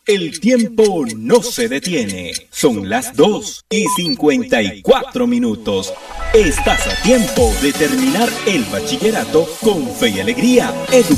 El tiempo no se detiene. Son las 2:54. Estás a tiempo de terminar el bachillerato con fe y alegría.